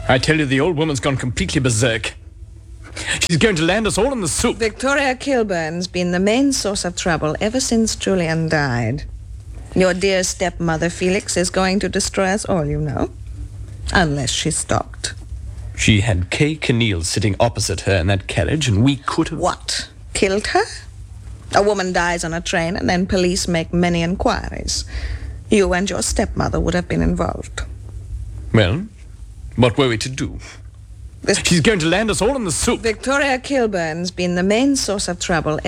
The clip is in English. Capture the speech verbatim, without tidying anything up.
I tell you, the old woman's gone completely berserk. She's going to land us all in the soup. Victoria Kilburn's been the main source of trouble ever since Julian died. Your dear stepmother, Felix, is going to destroy us all, you know. Unless she stopped. She had Kay Keneal sitting opposite her in that carriage, and we could have... What? Killed her? A woman dies on a train, and then police make many inquiries. You and your stepmother would have been involved. Well, what were we to do? This She's going to land us all in the soup. Victoria Kilburn's been the main source of trouble